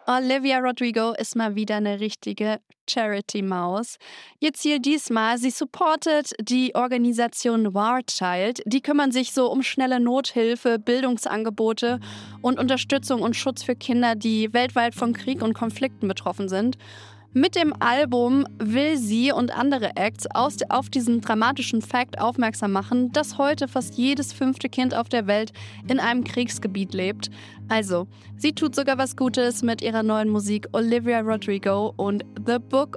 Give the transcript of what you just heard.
Olivia Rodrigo ist mal wieder eine richtige Charity-Maus. Ihr Ziel diesmal, sie supportet die Organisation War Child. Die kümmern sich so um schnelle Nothilfe, Bildungsangebote und Unterstützung und Schutz für Kinder, die weltweit von Krieg und Konflikten betroffen sind. Mit dem Album will sie und andere Acts auf diesen dramatischen Fakt aufmerksam machen, dass heute fast jedes 5. Kind auf der Welt in einem Kriegsgebiet lebt. Also, sie tut sogar was Gutes mit ihrer neuen Musik Olivia Rodrigo und The Book